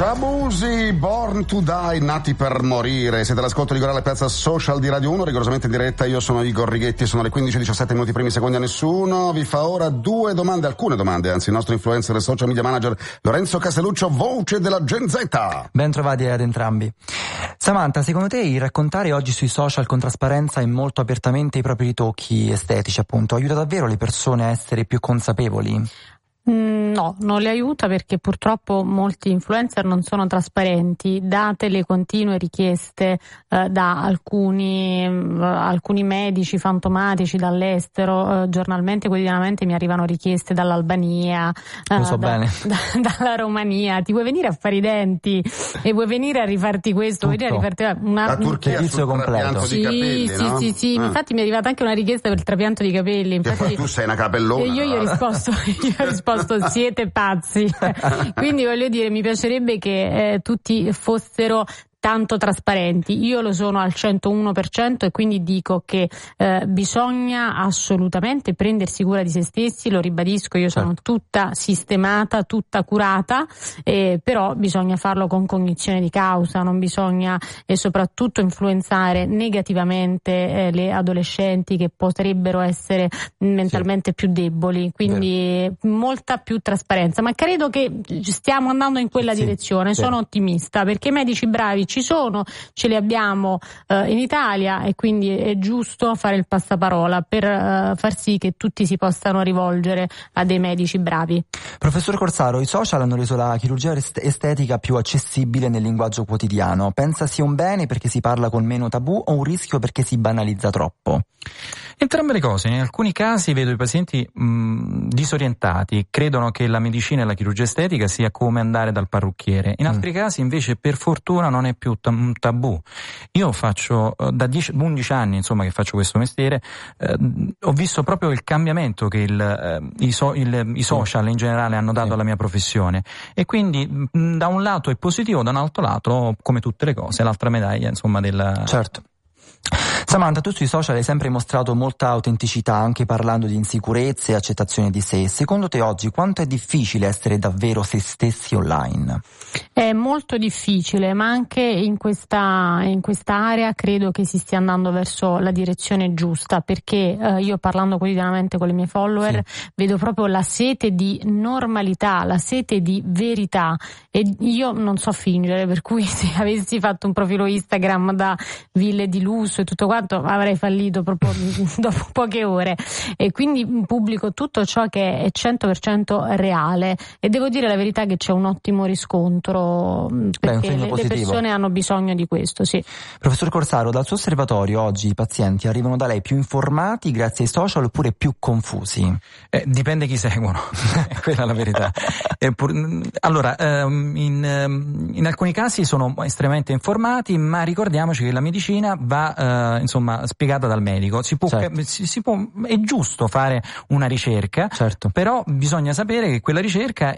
Shabusi, Born to Die, nati per morire. Siete all'ascolto di Gorale, piazza social di Radio 1, rigorosamente in diretta. Io sono Igor Righetti, sono le 15:17 minuti primi secondi a nessuno. Vi fa ora alcune domande, anzi, il nostro influencer e social media manager Lorenzo Castelluccio, voce della Gen Z. Ben trovati ad entrambi. Samantha, secondo te il raccontare oggi sui social con trasparenza e molto apertamente i propri ritocchi estetici, appunto, aiuta davvero le persone a essere più consapevoli? No, non le aiuta, perché purtroppo molti influencer non sono trasparenti, date le continue richieste da alcuni medici fantomatici dall'estero. Giornalmente, quotidianamente mi arrivano richieste dall'Albania, dalla Romania. Ti vuoi venire a fare i denti e vuoi venire a rifarti questo, vuoi venire a rifarti la Turchia sul completo. Sì, di capelli, sì, no? sì. Infatti mi è arrivata anche una richiesta per il trapianto di capelli. Infatti, e poi tu sei una capellona. Io ho risposto siete pazzi. Quindi voglio dire, mi piacerebbe che tutti fossero tanto trasparenti. Io lo sono al 101% e quindi dico che bisogna assolutamente prendersi cura di se stessi, lo ribadisco, io sono tutta sistemata, tutta curata, però bisogna farlo con cognizione di causa, non bisogna soprattutto influenzare negativamente le adolescenti che potrebbero essere mentalmente più deboli, quindi molta più trasparenza, ma credo che stiamo andando in quella direzione. Sono ottimista, perché medici bravi ci sono, ce li abbiamo in Italia, e quindi è giusto fare il passaparola per far sì che tutti si possano rivolgere a dei medici bravi. Professor Corsaro, i social hanno reso la chirurgia estetica più accessibile nel linguaggio quotidiano. Pensa sia un bene perché si parla con meno tabù o un rischio perché si banalizza troppo? Entrambe le cose. In alcuni casi vedo i pazienti disorientati, credono che la medicina e la chirurgia estetica sia come andare dal parrucchiere. In altri casi invece, per fortuna, non è più un tabù. Io faccio da 11 anni, insomma, che faccio questo mestiere, ho visto proprio il cambiamento che i social in generale hanno dato alla mia professione, e quindi da un lato è positivo, da un altro lato, come tutte le cose, l'altra medaglia, insomma, della... Certo. Samantha, tu sui social hai sempre mostrato molta autenticità, anche parlando di insicurezze e accettazione di sé. Secondo te oggi quanto è difficile essere davvero se stessi online? È molto difficile, ma anche in questa area credo che si stia andando verso la direzione giusta, perché io, parlando quotidianamente con le mie follower, vedo proprio la sete di normalità, la sete di verità, e io non so fingere, per cui se avessi fatto un profilo Instagram da ville di lusso e tutto quanto avrei fallito proprio dopo poche ore, e quindi pubblico tutto ciò che è 100% reale, e devo dire la verità che c'è un ottimo riscontro, perché le persone hanno bisogno di questo. Sì. Professor Corsaro, dal suo osservatorio oggi i pazienti arrivano da lei più informati grazie ai social oppure più confusi? Dipende chi seguono, quella è la verità. Allora, in alcuni casi sono estremamente informati, ma ricordiamoci che la medicina va insomma spiegata dal medico. È giusto fare una ricerca, però bisogna sapere che quella ricerca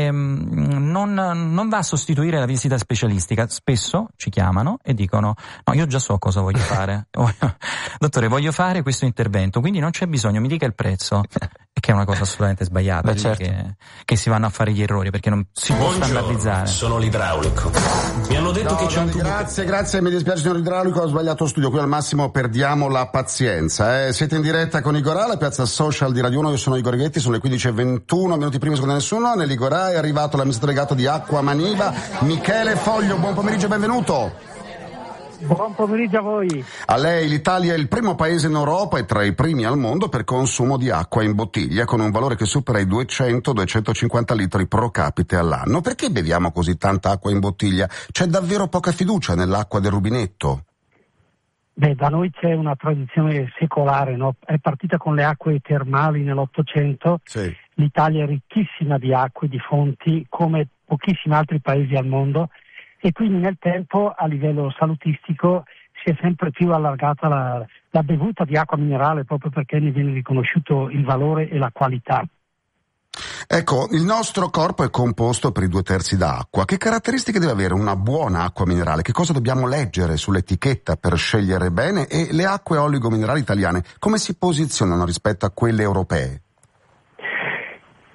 non va a sostituire la visita specialistica. Spesso ci chiamano e dicono: no, io già so cosa voglio fare. Dottore, voglio fare questo intervento, quindi non c'è bisogno, mi dica il prezzo. Che è una cosa assolutamente sbagliata, che si vanno a fare gli errori, perché non si può standardizzare. Sono l'idraulico. Mi hanno detto che c'è un tubo. Grazie, mi dispiace signor idraulico, ho sbagliato studio, qui al massimo perdiamo la pazienza. Siete in diretta con Igorale, piazza social di Radio 1, io sono Igor Righetti, sono le 15:21 minuti prima secondo nessuno. Nell'Igorale è arrivato l'amministratore delegato di Acqua Maniva, Michele Foglio. Buon pomeriggio e benvenuto. Buon pomeriggio a voi. A lei. L'Italia è il primo paese in Europa e tra i primi al mondo per consumo di acqua in bottiglia, con un valore che supera i 200-250 litri pro capite all'anno. Perché beviamo così tanta acqua in bottiglia? C'è davvero poca fiducia nell'acqua del rubinetto? Da noi c'è una tradizione secolare, no? È partita con le acque termali nell'Ottocento. Sì. L'Italia è ricchissima di acque, di fonti, come pochissimi altri paesi al mondo. E quindi nel tempo, a livello salutistico, si è sempre più allargata la bevuta di acqua minerale, proprio perché ne viene riconosciuto il valore e la qualità. Ecco, il nostro corpo è composto per i 2/3 da acqua. Che caratteristiche deve avere una buona acqua minerale? Che cosa dobbiamo leggere sull'etichetta per scegliere bene? E le acque oligominerali italiane come si posizionano rispetto a quelle europee?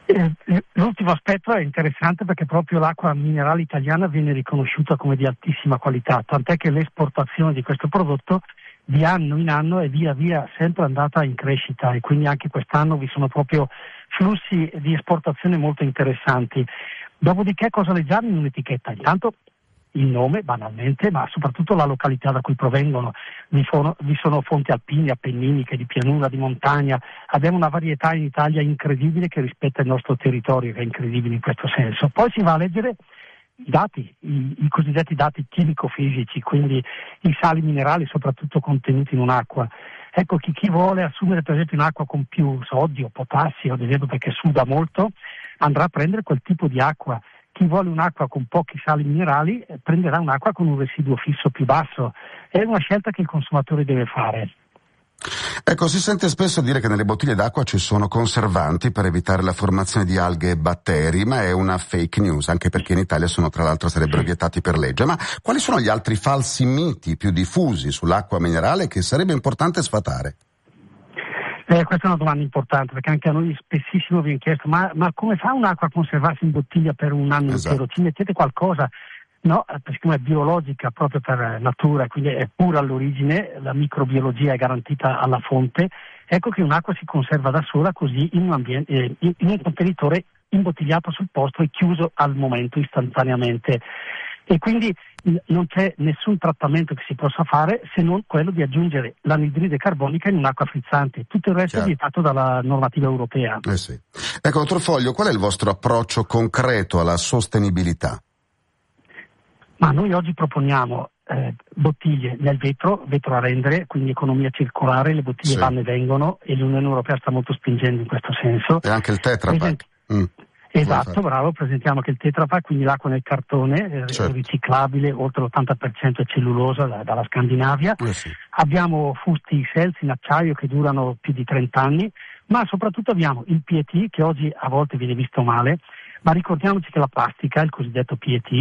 L'ultimo aspetto è interessante perché proprio l'acqua minerale italiana viene riconosciuta come di altissima qualità, tant'è che l'esportazione di questo prodotto di anno in anno è via via sempre andata in crescita, e quindi anche quest'anno vi sono proprio flussi di esportazione molto interessanti. Dopodiché cosa leggiamo in un'etichetta? Intanto il nome, banalmente, ma soprattutto la località da cui provengono. Vi sono fonti alpine, appenniniche, di pianura, di montagna. Abbiamo una varietà in Italia incredibile che rispetta il nostro territorio, che è incredibile in questo senso. Poi si va a leggere i dati, i cosiddetti dati chimico-fisici, quindi i sali minerali soprattutto contenuti in un'acqua. Ecco, chi vuole assumere per esempio un'acqua con più sodio, potassio, ad esempio perché suda molto, andrà a prendere quel tipo di acqua. Chi vuole un'acqua con pochi sali minerali prenderà un'acqua con un residuo fisso più basso. È una scelta che il consumatore deve fare. Ecco, si sente spesso dire che nelle bottiglie d'acqua ci sono conservanti per evitare la formazione di alghe e batteri, ma è una fake news, anche perché in Italia tra l'altro sarebbero vietati per legge. Ma quali sono gli altri falsi miti più diffusi sull'acqua minerale che sarebbe importante sfatare? Questa è una domanda importante, perché anche a noi spessissimo viene chiesto ma come fa un'acqua a conservarsi in bottiglia per un anno intero? Ci mettete qualcosa? No, perché è biologica proprio per natura, quindi è pura all'origine, la microbiologia è garantita alla fonte. Ecco che un'acqua si conserva da sola così in un ambiente, in un contenitore imbottigliato sul posto e chiuso al momento istantaneamente. E quindi non c'è nessun trattamento che si possa fare se non quello di aggiungere l'anidride carbonica in un'acqua frizzante. Tutto il resto è vietato dalla normativa europea. Sì. Ecco, dottor Foglio, qual è il vostro approccio concreto alla sostenibilità? Ma noi oggi proponiamo bottiglie nel vetro a rendere, quindi economia circolare, le bottiglie vanno e vengono e l'Unione Europea sta molto spingendo in questo senso. E anche il Tetra Pak. Esatto, bravo, presentiamo che il Tetra Pak, quindi l'acqua nel cartone, riciclabile, oltre l'80% è cellulosa dalla Scandinavia. Abbiamo fusti Selz in acciaio che durano più di 30 anni, ma soprattutto abbiamo il PET, che oggi a volte viene visto male, ma ricordiamoci che la plastica, il cosiddetto PET,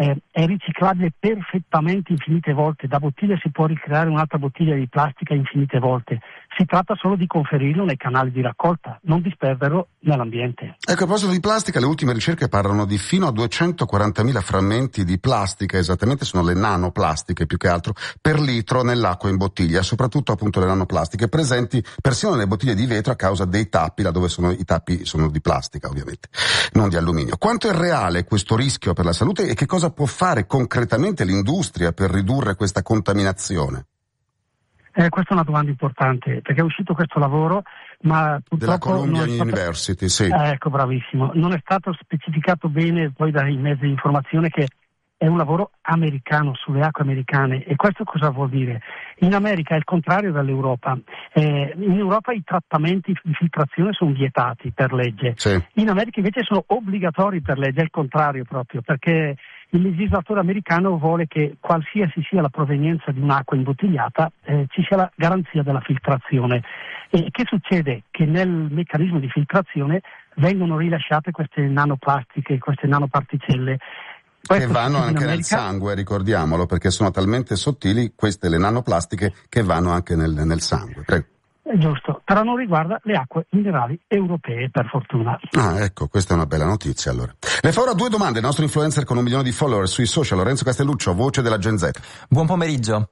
è riciclabile perfettamente infinite volte. Da bottiglia si può ricreare un'altra bottiglia di plastica infinite volte. Si tratta solo di conferirlo nei canali di raccolta, non disperderlo nell'ambiente. Ecco, a proposito di plastica, le ultime ricerche parlano di fino a 240.000 frammenti di plastica, esattamente sono le nanoplastiche più che altro, per litro nell'acqua in bottiglia, soprattutto appunto le nanoplastiche presenti persino nelle bottiglie di vetro a causa dei tappi, laddove i tappi sono di plastica ovviamente, non di alluminio. Quanto è reale questo rischio per la salute e che cosa può fare concretamente l'industria per ridurre questa contaminazione? Questa è una domanda importante, perché è uscito questo lavoro, ma purtroppo della Columbia University, sì. Ecco, bravissimo. Non è stato specificato bene poi dai mezzi di informazione che è un lavoro americano, sulle acque americane. E questo cosa vuol dire? In America è il contrario dall'Europa. In Europa i trattamenti di filtrazione sono vietati per legge. Sì. In America invece sono obbligatori per legge, è il contrario proprio, perché il legislatore americano vuole che qualsiasi sia la provenienza di un'acqua imbottigliata ci sia la garanzia della filtrazione. E che succede? Che nel meccanismo di filtrazione vengono rilasciate queste nanoplastiche, queste nanoparticelle. Che vanno anche nel sangue, ricordiamolo, perché sono talmente sottili queste le nanoplastiche che vanno anche nel sangue. Prego. Giusto, però non riguarda le acque minerali europee, per fortuna. Ah, ecco, questa è una bella notizia allora. Le fa ora due domande il nostro influencer con 1 milione di follower sui social, Lorenzo Castelluccio, voce della Gen Z. Buon pomeriggio.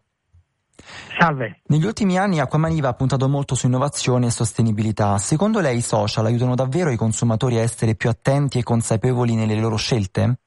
Salve. Negli ultimi anni Acquamaniva ha puntato molto su innovazione e sostenibilità. Secondo lei i social aiutano davvero i consumatori a essere più attenti e consapevoli nelle loro scelte?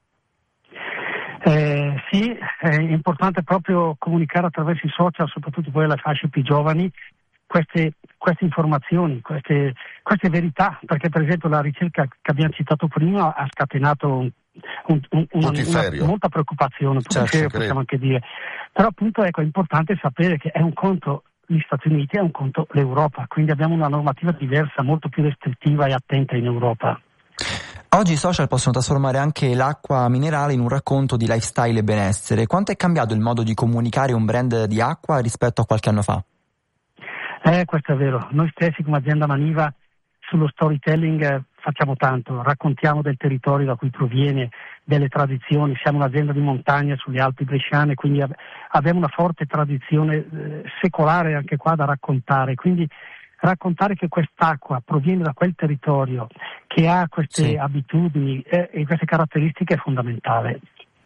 Sì, è importante proprio comunicare attraverso i social, soprattutto poi alle fasce più giovani, queste informazioni, queste verità, perché per esempio la ricerca che abbiamo citato prima ha scatenato molta preoccupazione, possiamo anche dire. Però appunto è importante sapere che è un conto gli Stati Uniti, è un conto l'Europa, quindi abbiamo una normativa diversa, molto più restrittiva e attenta in Europa. Oggi i social possono trasformare anche l'acqua minerale in un racconto di lifestyle e benessere. Quanto è cambiato il modo di comunicare un brand di acqua rispetto a qualche anno fa? Questo è vero. Noi stessi come azienda Maniva sullo storytelling facciamo tanto, raccontiamo del territorio da cui proviene, delle tradizioni, siamo un'azienda di montagna sulle Alpi bresciane, quindi abbiamo una forte tradizione secolare anche qua da raccontare, quindi raccontare che quest'acqua proviene da quel territorio, che ha queste abitudini e queste caratteristiche è fondamentale.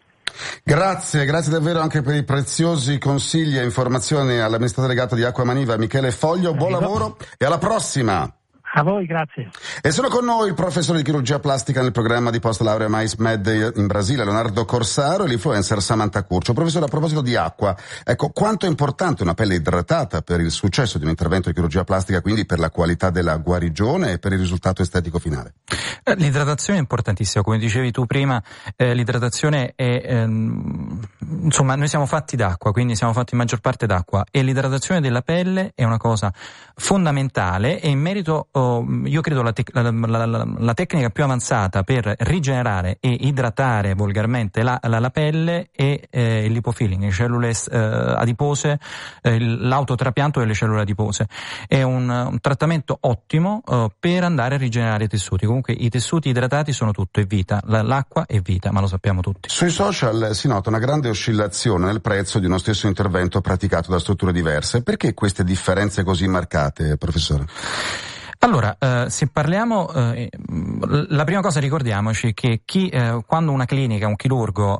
Grazie davvero anche per i preziosi consigli e informazioni all'amministratore delegato di Acqua Maniva Michele Foglio. Buon lavoro e alla prossima! A voi, grazie. E sono con noi il professore di chirurgia plastica nel programma di post laurea Mais Med in Brasile, Leonardo Corsaro, e l'influencer Samantha Curcio. Professore, a proposito di acqua, ecco, quanto è importante una pelle idratata per il successo di un intervento di chirurgia plastica, quindi per la qualità della guarigione e per il risultato estetico finale? L'idratazione è importantissima, come dicevi tu prima, l'idratazione è, insomma, noi siamo fatti d'acqua, quindi siamo fatti in maggior parte d'acqua, e l'idratazione della pelle è una cosa fondamentale, e in merito io credo la tecnica più avanzata per rigenerare e idratare volgarmente la pelle è l'ipofilling, le cellule adipose, l'autotrapianto delle cellule adipose. È un trattamento ottimo per andare a rigenerare i tessuti. Comunque i tessuti idratati sono tutto, è vita, l'acqua è vita, ma lo sappiamo tutti. Sui social si nota una grande oscillazione nel prezzo di uno stesso intervento praticato da strutture diverse. Perché queste differenze così marcate, professore? Allora, se parliamo, la prima cosa ricordiamoci che quando una clinica, un chirurgo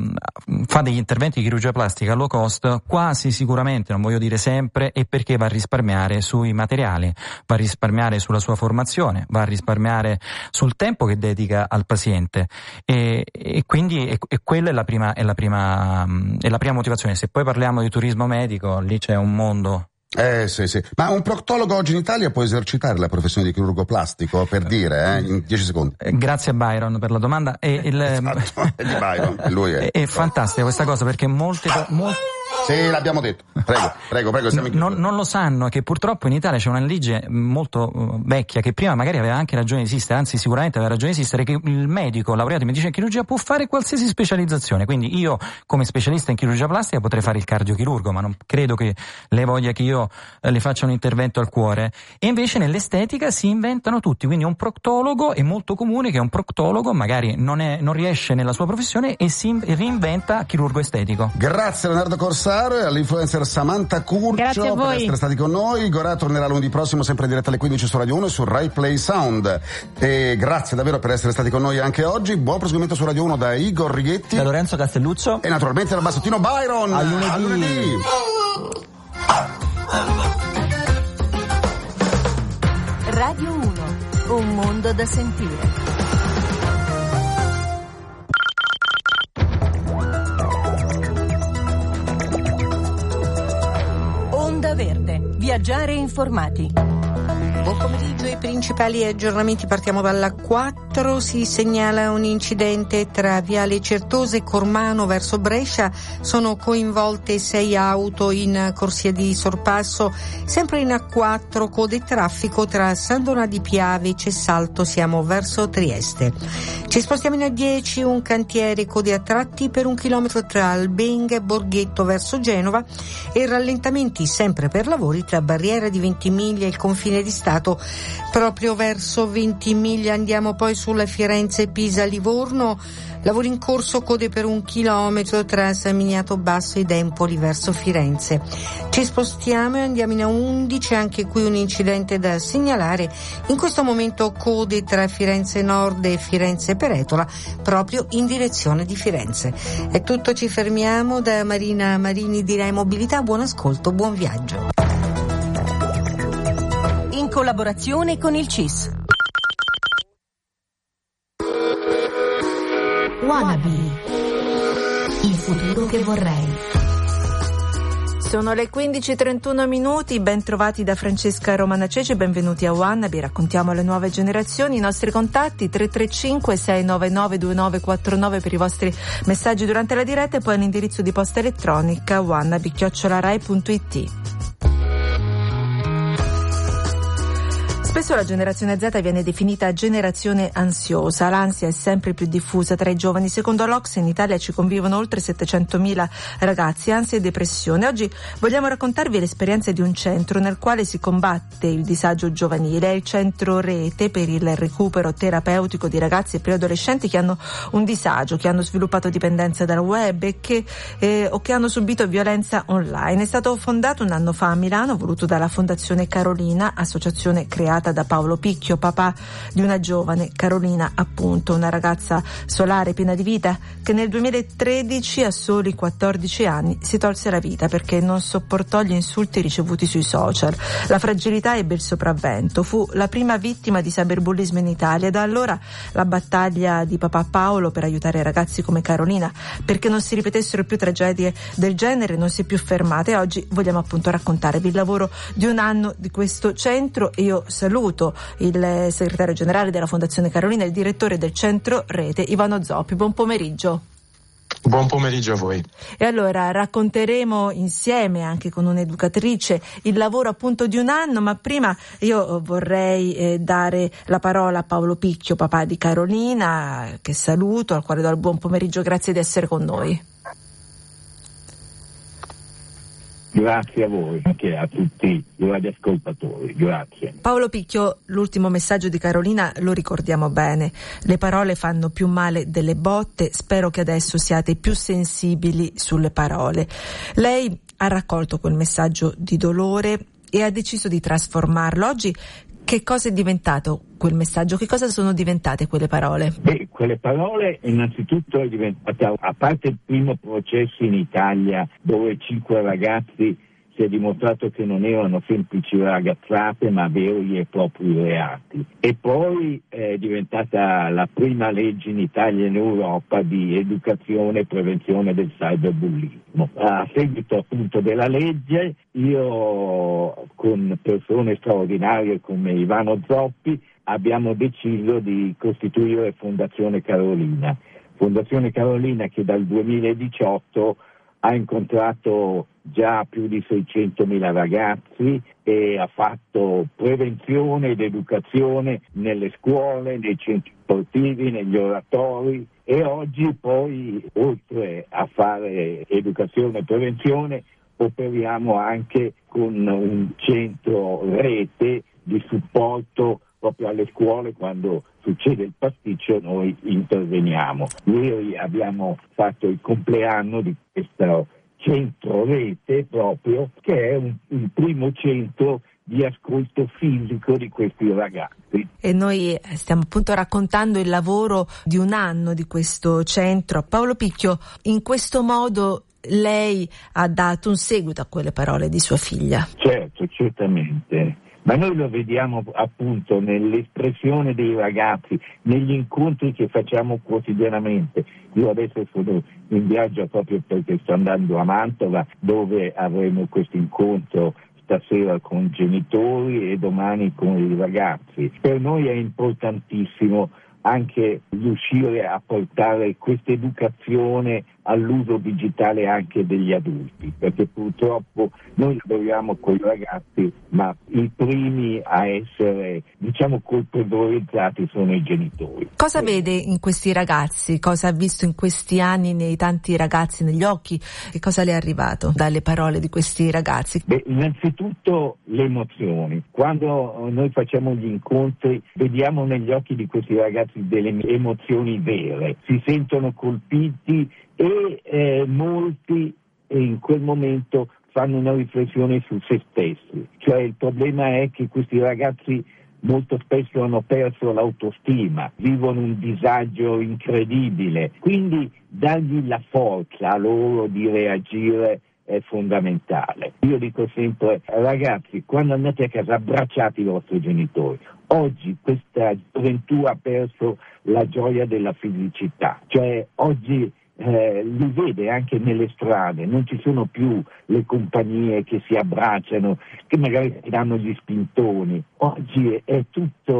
fa degli interventi di chirurgia plastica low cost, quasi sicuramente, non voglio dire sempre, è perché va a risparmiare sui materiali, va a risparmiare sulla sua formazione, va a risparmiare sul tempo che dedica al paziente, e quindi quella è la prima motivazione. Se poi parliamo di turismo medico, lì c'è un mondo. Sì. Ma un proctologo oggi in Italia può esercitare la professione di chirurgo plastico, per dire, in 10 secondi? Grazie a Byron per la domanda. Esatto, è di Byron, lui è. È fantastica questa cosa, perché molte Sì, l'abbiamo detto. Prego, siamo in non lo sanno che purtroppo in Italia c'è una legge molto vecchia, che prima magari aveva anche ragione di esistere, anzi sicuramente aveva ragione di esistere, che il medico laureato in medicina e chirurgia può fare qualsiasi specializzazione. Quindi io, come specialista in chirurgia plastica, potrei fare il cardiochirurgo, ma non credo che lei voglia che io le faccia un intervento al cuore. E invece nell'estetica si inventano tutti, quindi un proctologo è molto comune che un proctologo magari non riesce nella sua professione e si reinventa chirurgo estetico. Grazie Leonardo Corsaro e all'influencer Samantha Curcio per essere stati con noi. Gorà tornerà lunedì prossimo sempre in diretta alle 15 su Radio 1 e su Rai Play Sound. E grazie davvero per essere stati con noi anche oggi. Buon proseguimento su Radio 1 da Igor Righetti, da Lorenzo Castelluccio e naturalmente dal Bassottino Byron. A lunedì. Radio 1, un mondo da sentire. Onda Verde, viaggiare informati. Buon pomeriggio, i principali aggiornamenti. Partiamo dalla 4, si segnala un incidente tra Viale Certosa e Cormano verso Brescia, sono coinvolte 6 auto in corsia di sorpasso, sempre in A4 code e traffico tra San Donà di Piave e Cessalto, siamo verso Trieste. Ci spostiamo in A10, un cantiere code a tratti per 1 chilometro tra Albenga e Borghetto verso Genova e rallentamenti sempre per lavori tra Barriera di Ventimiglia e il confine di Stato proprio verso Ventimiglia. Andiamo poi sulla Firenze-Pisa-Livorno, lavori in corso, code per 1 chilometro tra San Miniato Basso ed Empoli verso Firenze. Ci spostiamo e andiamo in A11, anche qui un incidente da segnalare, in questo momento code tra Firenze Nord e Firenze Peretola proprio in direzione di Firenze. È tutto, ci fermiamo. Da Marina Marini di Rai Mobilità, buon ascolto, buon viaggio. In collaborazione con il CIS. Wannabe, il futuro che vorrei. Sono le 15:31, ben trovati da Francesca Romana Cece, benvenuti a Wannabe, raccontiamo alle nuove generazioni. I nostri contatti 335 699 2949 per i vostri messaggi durante la diretta e poi l'indirizzo di posta elettronica wannabe@rai.it. Spesso la generazione Z viene definita generazione ansiosa. L'ansia è sempre più diffusa tra i giovani. Secondo l'Ocse in Italia ci convivono oltre 700.000 ragazzi, ansia e depressione. Oggi vogliamo raccontarvi l'esperienza di un centro nel quale si combatte il disagio giovanile. È il centro Rete per il recupero terapeutico di ragazzi e preadolescenti che hanno un disagio, che hanno sviluppato dipendenza dal web e che hanno subito violenza online. È stato fondato un anno fa a Milano, voluto dalla Fondazione Carolina, associazione creata da Paolo Picchio, papà di una giovane, Carolina appunto, una ragazza solare piena di vita che nel 2013 a soli 14 anni si tolse la vita perché non sopportò gli insulti ricevuti sui social. La fragilità ebbe il sopravvento, fu la prima vittima di cyberbullismo in Italia e da allora la battaglia di papà Paolo per aiutare ragazzi come Carolina perché non si ripetessero più tragedie del genere non si è più fermata e oggi vogliamo appunto raccontarvi il lavoro di un anno di questo centro. Io saluto il segretario generale della Fondazione Carolina, il direttore del centro Rete, Ivano Zoppi. Buon pomeriggio. Buon pomeriggio a voi. E allora racconteremo insieme anche con un'educatrice il lavoro appunto di un anno, ma prima io vorrei dare la parola a Paolo Picchio, papà di Carolina, che saluto, al quale do il buon pomeriggio, grazie di essere con noi. Grazie a voi, anche a tutti i radioascoltatori, grazie. Paolo Picchio, l'ultimo messaggio di Carolina lo ricordiamo bene, le parole fanno più male delle botte, spero che adesso siate più sensibili sulle parole. Lei ha raccolto quel messaggio di dolore e ha deciso di trasformarlo. Oggi che cosa è diventato quel messaggio? Che cosa sono diventate quelle parole? Quelle parole innanzitutto è diventata, a parte il primo processo in Italia dove 5 ragazzi si è dimostrato che non erano semplici ragazzate ma veri e propri reati, e poi è diventata la prima legge in Italia e in Europa di educazione e prevenzione del cyberbullismo. A seguito appunto della legge io con persone straordinarie come Ivano Zoppi abbiamo deciso di costituire Fondazione Carolina. Fondazione Carolina che dal 2018 ha incontrato già più di 600.000 ragazzi e ha fatto prevenzione ed educazione nelle scuole, nei centri sportivi, negli oratori, e oggi poi oltre a fare educazione e prevenzione operiamo anche con un centro Rete di supporto proprio alle scuole. Quando succede il pasticcio noi interveniamo. Ieri abbiamo fatto il compleanno di questo centro Rete proprio, che è un primo centro di ascolto fisico di questi ragazzi. E noi stiamo appunto raccontando il lavoro di un anno di questo centro. Paolo Picchio, in questo modo lei ha dato un seguito a quelle parole di sua figlia. Certo, certamente. Ma noi lo vediamo appunto nell'espressione dei ragazzi, negli incontri che facciamo quotidianamente. Io adesso sono in viaggio proprio perché sto andando a Mantova, dove avremo questo incontro stasera con genitori e domani con i ragazzi. Per noi è importantissimo anche riuscire a portare questa educazione all'uso digitale anche degli adulti, perché purtroppo noi lavoriamo con i ragazzi, ma i primi a essere, colpevolizzati sono i genitori. Cosa vede in questi ragazzi? Cosa ha visto in questi anni nei tanti ragazzi, negli occhi? Che cosa le è arrivato dalle parole di questi ragazzi? Innanzitutto le emozioni. Quando noi facciamo gli incontri vediamo negli occhi di questi ragazzi delle emozioni vere, si sentono colpiti e molti in quel momento fanno una riflessione su se stessi. Cioè il problema è che questi ragazzi molto spesso hanno perso l'autostima, vivono un disagio incredibile, quindi dargli la forza a loro di reagire è fondamentale. Io dico sempre, ragazzi, quando andate a casa abbracciate i vostri genitori. Oggi questa gioventù ha perso la gioia della fisicità, cioè oggi li vede anche nelle strade, non ci sono più le compagnie che si abbracciano, che magari si danno gli spintoni. Oggi è tutto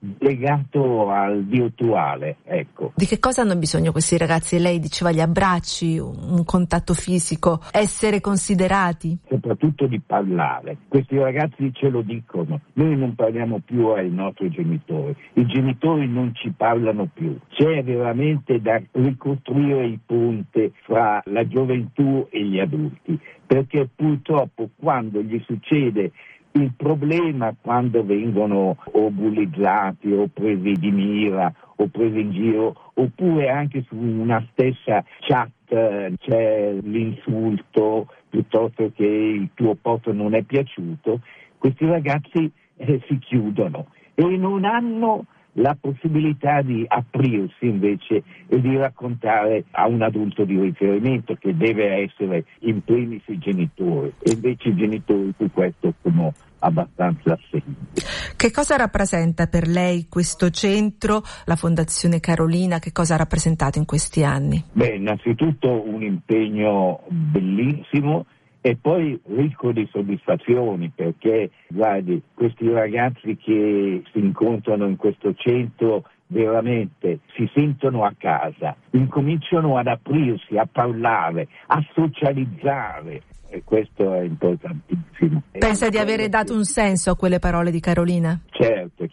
legato al virtuale, ecco. Di che cosa hanno bisogno questi ragazzi? Lei diceva gli abbracci, un contatto fisico, essere considerati? Soprattutto di parlare. Questi ragazzi ce lo dicono. Noi non parliamo più ai nostri genitori. I genitori non ci parlano più. C'è veramente da ricostruire il ponte fra la gioventù e gli adulti, perché purtroppo quando gli succede il problema, quando vengono o bullizzati o presi di mira o presi in giro, oppure anche su una stessa chat c'è l'insulto piuttosto che il tuo post non è piaciuto, questi ragazzi si chiudono e non hanno la possibilità di aprirsi invece e di raccontare a un adulto di riferimento, che deve essere in primis i genitori, e invece i genitori su questo sono abbastanza assenti. Che cosa rappresenta per lei questo centro, la Fondazione Carolina? Che cosa ha rappresentato in questi anni? Beh, innanzitutto un impegno bellissimo e poi ricco di soddisfazioni, perché guardi, questi ragazzi che si incontrano in questo centro veramente si sentono a casa, incominciano ad aprirsi, a parlare, a socializzare, e questo è importantissimo. Pensa di avere dato un senso a quelle parole di Carolina? Certo,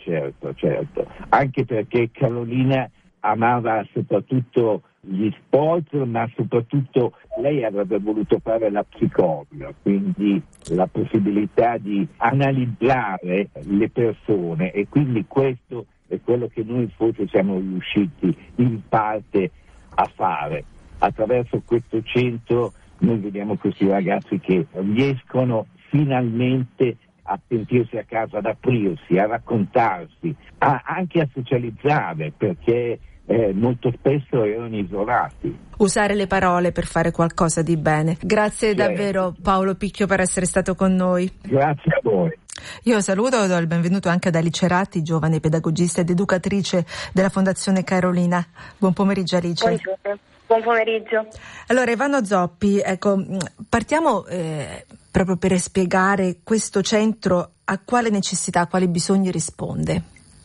anche perché Carolina amava soprattutto gli sport, ma soprattutto lei avrebbe voluto fare la psicologa, quindi la possibilità di analizzare le persone, e quindi questo è quello che noi forse siamo riusciti in parte a fare. Attraverso questo centro noi vediamo questi ragazzi che riescono finalmente a sentirsi a casa, ad aprirsi, a raccontarsi, anche a socializzare, perché molto spesso erano isolati. Usare le parole per fare qualcosa di bene. Grazie davvero Paolo Picchio per essere stato con noi. Grazie a voi. Io saluto e do il benvenuto anche ad Alice Ratti, giovane pedagogista ed educatrice della Fondazione Carolina. Buon pomeriggio Alice. Buongiorno. Buon pomeriggio. Allora Ivano Zoppi, ecco, partiamo proprio per spiegare questo centro a quale necessità, a quali bisogni risponde.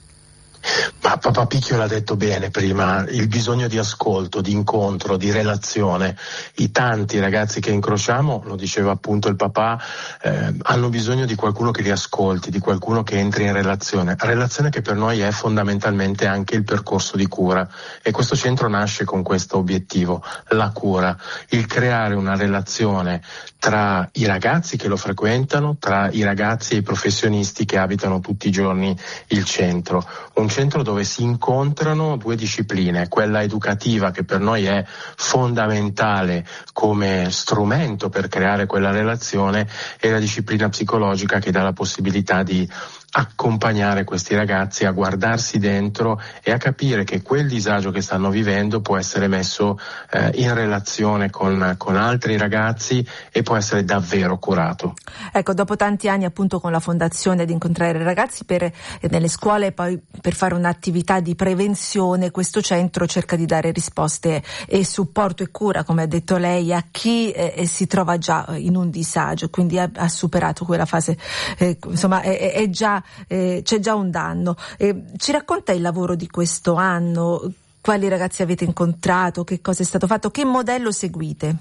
Ma papà Picchio l'ha detto bene prima, il bisogno di ascolto, di incontro, di relazione. I tanti ragazzi che incrociamo, lo diceva appunto il papà, hanno bisogno di qualcuno che li ascolti, di qualcuno che entri in relazione che per noi è fondamentalmente anche il percorso di cura, e questo centro nasce con questo obiettivo, la cura, il creare una relazione tra i ragazzi che lo frequentano, tra i ragazzi e i professionisti che abitano tutti i giorni il centro. Un centro dove si incontrano due discipline, quella educativa che per noi è fondamentale come strumento per creare quella relazione, e la disciplina psicologica che dà la possibilità di accompagnare questi ragazzi a guardarsi dentro e a capire che quel disagio che stanno vivendo può essere messo in relazione con altri ragazzi e può essere davvero curato. Ecco, dopo tanti anni appunto con la Fondazione ad incontrare i ragazzi nelle scuole, poi per fare un'attività di prevenzione, questo centro cerca di dare risposte e supporto e cura, come ha detto lei, a chi si trova già in un disagio, quindi ha superato quella fase, insomma è già c'è già un danno. Ci racconta il lavoro di questo anno? Quali ragazzi avete incontrato? Che cosa è stato fatto? Che modello seguite?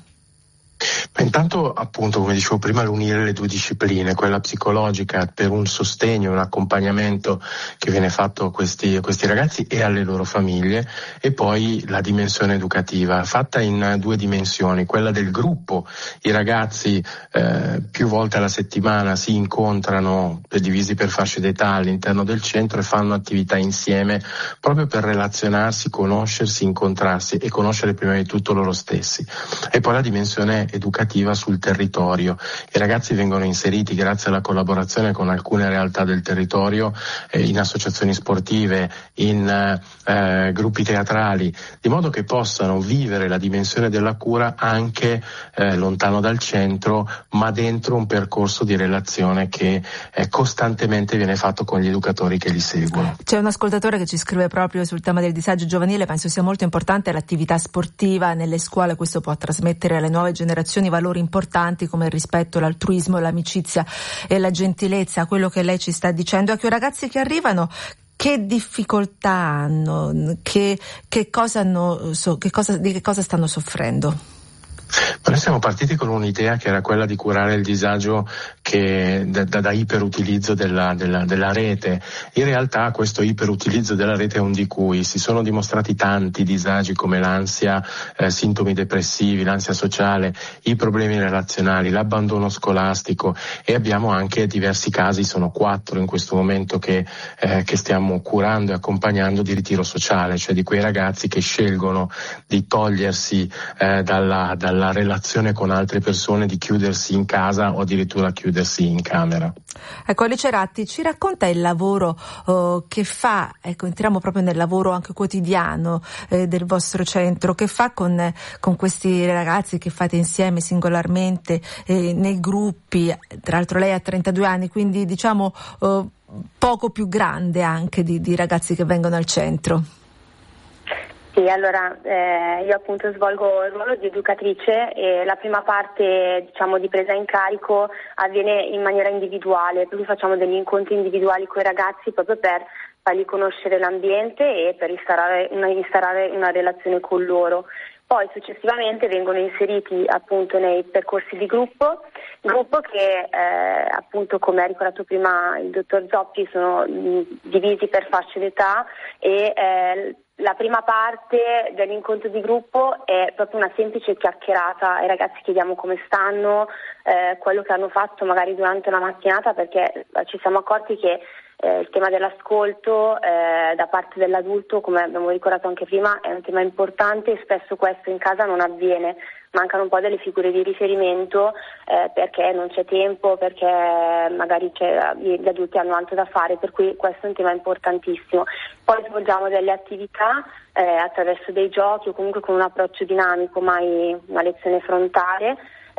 Intanto, appunto, come dicevo prima, l'unire le due discipline, quella psicologica per un sostegno, un accompagnamento che viene fatto a questi ragazzi e alle loro famiglie, e poi la dimensione educativa, fatta in due dimensioni, quella del gruppo. I ragazzi più volte alla settimana si incontrano, divisi per fasce d'età all'interno del centro, e fanno attività insieme proprio per relazionarsi, conoscersi, incontrarsi e conoscere prima di tutto loro stessi. E poi la dimensione educativa sul territorio. I ragazzi vengono inseriti grazie alla collaborazione con alcune realtà del territorio in associazioni sportive, in gruppi teatrali, di modo che possano vivere la dimensione della cura anche lontano dal centro, ma dentro un percorso di relazione che costantemente viene fatto con gli educatori che li seguono. C'è un ascoltatore che ci scrive proprio sul tema del disagio giovanile. Penso sia molto importante l'attività sportiva nelle scuole, questo può trasmettere alle nuove generazioni valori importanti come il rispetto, l'altruismo, l'amicizia e la gentilezza. Quello che lei ci sta dicendo è che i ragazzi che arrivano, che difficoltà hanno, di che cosa stanno soffrendo? Ma noi siamo partiti con un'idea che era quella di curare il disagio che da iperutilizzo della rete. In realtà questo iperutilizzo della rete è un di cui si sono dimostrati tanti disagi come l'ansia, sintomi depressivi, l'ansia sociale, i problemi relazionali, l'abbandono scolastico, e abbiamo anche diversi casi, sono 4 in questo momento che stiamo curando e accompagnando, di ritiro sociale, cioè di quei ragazzi che scelgono di togliersi dalla relazione con altre persone, di chiudersi in casa o addirittura chiudersi in camera. Ecco, Alice Ratti, ci racconta il lavoro che fa, ecco, entriamo proprio nel lavoro anche quotidiano del vostro centro, che fa con questi ragazzi che fate insieme, singolarmente, nei gruppi. Tra l'altro lei ha 32 anni, quindi diciamo poco più grande anche di ragazzi che vengono al centro. Sì, allora io appunto svolgo il ruolo di educatrice e la prima parte, diciamo, di presa in carico avviene in maniera individuale, quindi facciamo degli incontri individuali con i ragazzi proprio per fargli conoscere l'ambiente e per instaurare una relazione con loro. Poi successivamente vengono inseriti appunto nei percorsi di gruppo che appunto, come ha ricordato prima il dottor Zoppi, sono divisi per fasce d'età e la prima parte dell'incontro di gruppo è proprio una semplice chiacchierata. Ai ragazzi chiediamo come stanno, quello che hanno fatto magari durante la mattinata, perché ci siamo accorti che il tema dell'ascolto da parte dell'adulto, come abbiamo ricordato anche prima, è un tema importante e spesso questo in casa non avviene. Mancano un po' delle figure di riferimento perché non c'è tempo, perché magari gli adulti hanno altro da fare, per cui questo è un tema importantissimo. Poi svolgiamo delle attività attraverso dei giochi o comunque con un approccio dinamico, mai una lezione frontale.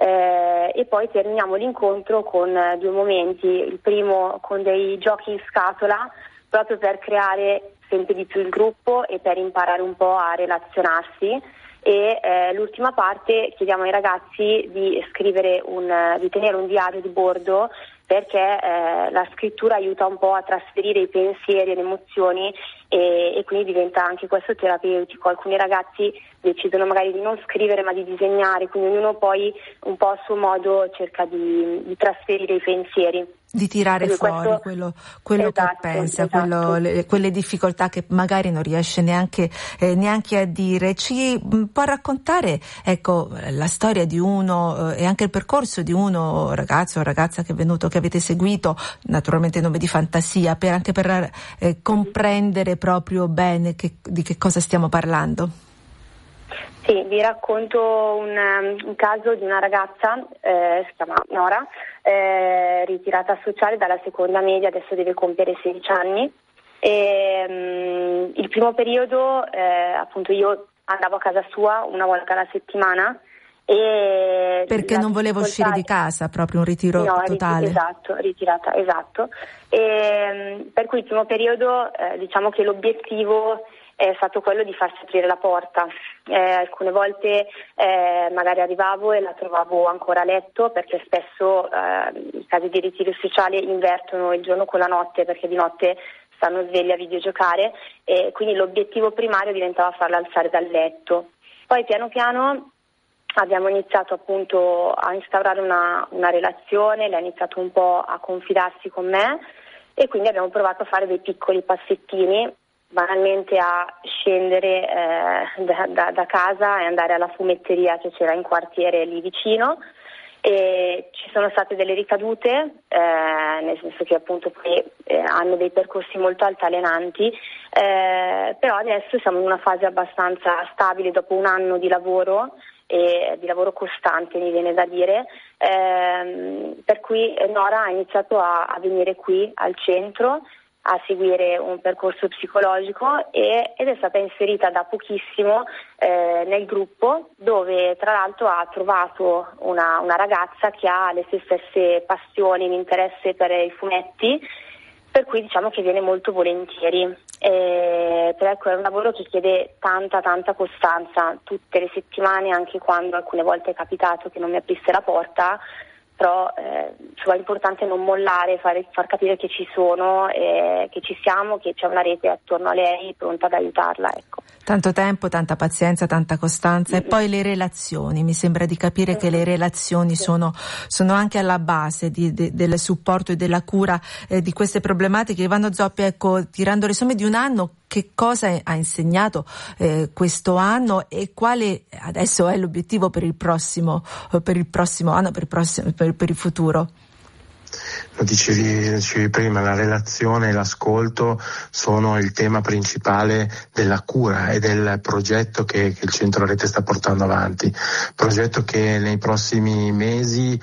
E poi terminiamo l'incontro con 2 momenti, il primo con dei giochi in scatola proprio per creare sempre di più il gruppo e per imparare un po' a relazionarsi, e l'ultima parte chiediamo ai ragazzi di di tenere un diario di bordo, perché la scrittura aiuta un po' a trasferire i pensieri e le emozioni e quindi diventa anche questo terapeutico. Alcuni ragazzi decidono magari di non scrivere ma di disegnare, quindi ognuno poi un po' a suo modo cerca di trasferire i pensieri. Di tirare fuori quello esatto, che pensa, esatto. Quelle difficoltà che magari non riesce neanche a dire. Ci può raccontare, ecco, la storia di uno e anche il percorso di uno ragazzo o ragazza che è venuto, che avete seguito, naturalmente in nome di fantasia, anche per comprendere proprio bene di che cosa stiamo parlando? Sì, vi racconto un caso di una ragazza, si chiama Nora, ritirata sociale dalla seconda media, adesso deve compiere 16 anni. Il primo periodo, appunto, io andavo a casa sua una volta alla settimana. Perché non voleva uscire di casa, proprio un ritiro totale. Ritirata, esatto. Per cui il primo periodo, diciamo che l'obiettivo è stato quello di farsi aprire la porta. Alcune volte magari arrivavo e la trovavo ancora a letto, perché spesso i casi di ritiro sociale invertono il giorno con la notte, perché di notte stanno svegli a videogiocare, e quindi l'obiettivo primario diventava farla alzare dal letto. Poi piano piano abbiamo iniziato appunto a instaurare una relazione, lei ha iniziato un po' a confidarsi con me e quindi abbiamo provato a fare dei piccoli passettini, banalmente a scendere da casa e andare alla fumetteria che c'era in quartiere lì vicino, e ci sono state delle ricadute, nel senso che appunto poi hanno dei percorsi molto altalenanti, però adesso siamo in una fase abbastanza stabile dopo un anno di lavoro, e di lavoro costante, mi viene da dire, per cui Nora ha iniziato a venire qui al centro a seguire un percorso psicologico ed è stata inserita da pochissimo nel gruppo, dove tra l'altro ha trovato una ragazza che ha le sue stesse passioni, l'interesse per i fumetti, per cui diciamo che viene molto volentieri. Però ecco, è un lavoro che chiede tanta costanza, tutte le settimane, anche quando alcune volte è capitato che non mi aprisse la porta, però è importante non mollare, far capire che ci sono, che ci siamo, che c'è una rete attorno a lei pronta ad aiutarla, ecco. Tanto tempo, tanta pazienza, tanta costanza. E poi le relazioni, mi sembra di capire che le relazioni sono anche alla base del supporto e della cura di queste problematiche. Ivano Zoppi, ecco, tirando le somme di un anno, che cosa ha insegnato questo anno e quale adesso è l'obiettivo per il prossimo anno, per il futuro? Lo dicevi prima, la relazione e l'ascolto sono il tema principale della cura e del progetto che il Centro Rete sta portando avanti, progetto che nei prossimi mesi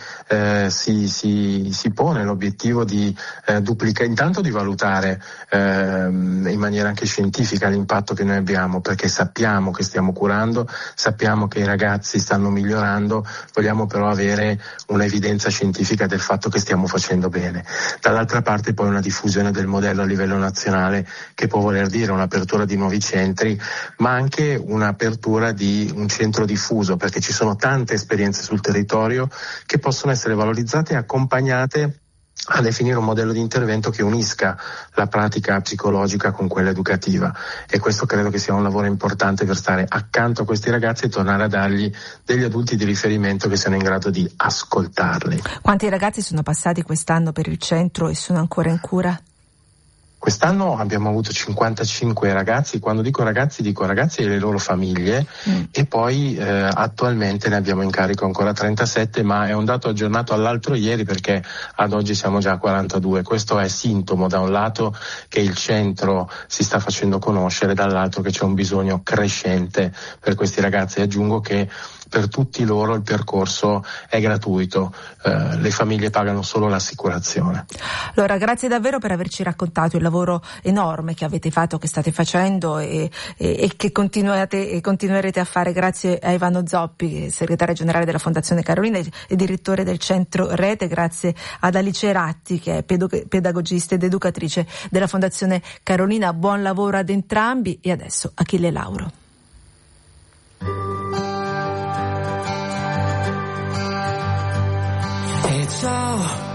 si pone l'obiettivo di duplicare, intanto di valutare in maniera anche scientifica l'impatto che noi abbiamo, perché sappiamo che stiamo curando, sappiamo che i ragazzi stanno migliorando, vogliamo però avere un'evidenza scientifica del fatto che stiamo facendo bene. Dall'altra parte poi una diffusione del modello a livello nazionale, che può voler dire un'apertura di nuovi centri, ma anche un'apertura di un centro diffuso, perché ci sono tante esperienze sul territorio che possono essere valorizzate e accompagnate a definire un modello di intervento che unisca la pratica psicologica con quella educativa, e questo credo che sia un lavoro importante per stare accanto a questi ragazzi e tornare a dargli degli adulti di riferimento che siano in grado di ascoltarli. Quanti ragazzi sono passati quest'anno per il centro e sono ancora in cura? Quest'anno abbiamo avuto 55 ragazzi, quando dico ragazzi e le loro famiglie, e poi attualmente ne abbiamo in carico ancora 37, ma è un dato aggiornato all'altro ieri perché ad oggi siamo già a 42. Questo è sintomo da un lato che il centro si sta facendo conoscere, dall'altro che c'è un bisogno crescente per questi ragazzi. Aggiungo che per tutti loro il percorso è gratuito, le famiglie pagano solo l'assicurazione. Allora, grazie davvero per averci raccontato il lavoro enorme che avete fatto, che state facendo e che continuerete a fare. Grazie a Ivano Zoppi, segretario generale della Fondazione Carolina e direttore del Centro Rete, grazie ad Alice Ratti, che è pedagogista ed educatrice della Fondazione Carolina. Buon lavoro ad entrambi, e adesso Achille Lauro. It's all